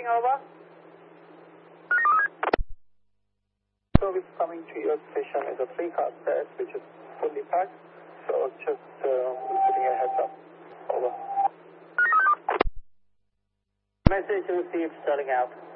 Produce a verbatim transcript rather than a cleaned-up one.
Sterling, over. Service coming to your station is a three-car set, which is fully packed. So just uh, putting a heads up. Over. Message received, Sterling out.